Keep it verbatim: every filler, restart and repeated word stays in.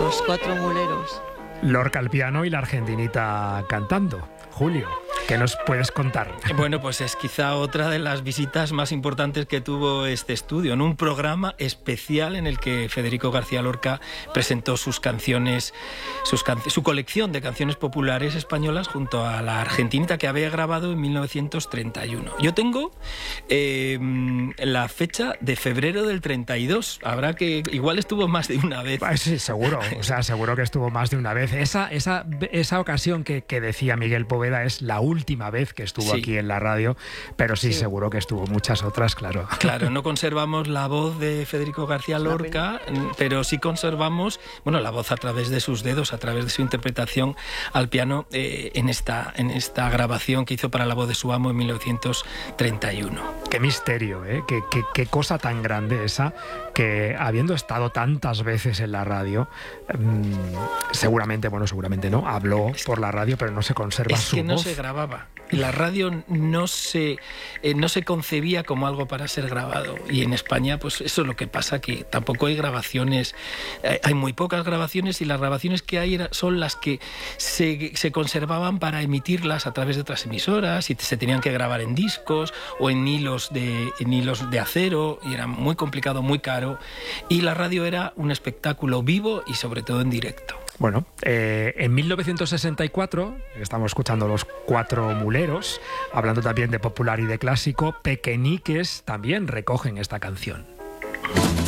Los Cuatro Muleros. Lorca al piano y la argentinita cantando. Julio, ¿qué nos puedes contar? Bueno, pues es quizá otra de las visitas más importantes que tuvo este estudio, en un programa especial en el que Federico García Lorca presentó sus canciones, sus can su colección de canciones populares españolas junto a la argentinita que había grabado en mil novecientos treinta y uno. Yo tengo eh, la fecha de febrero del treinta y dos. Habrá que... Igual estuvo más de una vez. Sí, seguro. O sea, seguro que estuvo más de una vez. Esa, esa, esa ocasión que, que decía Miguel Poveda es la última vez que estuvo sí. aquí en la radio, pero sí, sí, seguro que estuvo muchas otras, claro. Claro, no conservamos la voz de Federico García Lorca, pero sí conservamos, bueno, la voz a través de sus dedos, a través de su interpretación al piano eh, en, esta, en esta grabación que hizo para la voz de su amo en mil novecientos treinta y uno. Qué misterio, ¿eh? Qué, qué, qué cosa tan grande esa, que habiendo estado tantas veces en la radio, mmm, seguramente, bueno, seguramente no, habló por la radio, pero no se conserva es su que no voz. Se grababa. La radio no se, eh, no se concebía como algo para ser grabado. Y en España, pues eso es lo que pasa, que tampoco hay grabaciones. Eh, hay muy pocas grabaciones y las grabaciones que hay era, son las que se, se conservaban para emitirlas a través de otras emisoras y se tenían que grabar en discos o en hilos de, en hilos de acero y era muy complicado, muy caro. Y la radio era un espectáculo vivo y sobre todo en directo. Bueno, eh, en mil novecientos sesenta y cuatro, estamos escuchando Los Cuatro Muleros, hablando también de popular y de clásico, Pequeñiques también recogen esta canción.